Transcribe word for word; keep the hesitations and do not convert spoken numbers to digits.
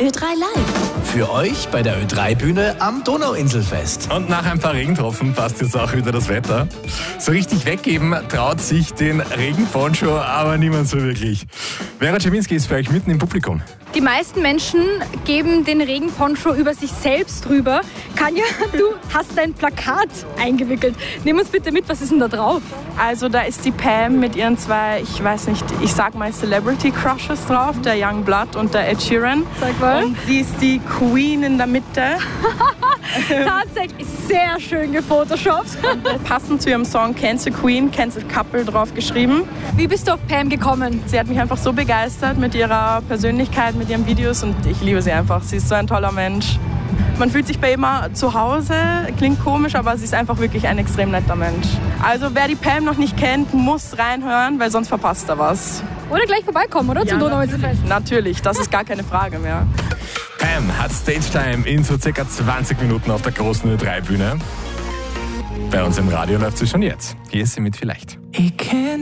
Ö drei Live. Für euch bei der Ö drei Bühne am Donauinselfest. Und nach ein paar Regentropfen passt jetzt auch wieder das Wetter. So richtig weggeben traut sich den Regenponcho aber niemand so wirklich. Vera Czerwinski ist für euch mitten im Publikum. Die meisten Menschen geben den Regenponcho über sich selbst rüber. Kanja, du hast ein Plakat eingewickelt. Nimm uns bitte mit, was ist denn da drauf? Also da ist die Pam mit ihren zwei, ich weiß nicht, ich sag mal Celebrity Crushes drauf, der Young Blood und der Ed Sheeran. Sag mal. Und sie ist die Queen in der Mitte. Tatsächlich sehr schön gefotoshoppt. Passend zu ihrem Song Cancel Queen, Cancel Couple drauf geschrieben. Wie bist du auf Pam gekommen? Sie hat mich einfach so begeistert mit ihrer Persönlichkeit, mit ihren Videos und ich liebe sie einfach. Sie ist so ein toller Mensch. Man fühlt sich bei ihr immer zu Hause, klingt komisch, aber sie ist einfach wirklich ein extrem netter Mensch. Also wer die Pam noch nicht kennt, muss reinhören, weil sonst verpasst er was. Oder gleich vorbeikommen, oder? Zum Ja, Donauinselfest. Natürlich, das ist gar keine Frage mehr. Pam hat Stage-Time in so circa zwanzig Minuten auf der großen Ö drei Bühne. Bei uns im Radio läuft sie schon jetzt. Hier ist sie mit Vielleicht. Ich kenn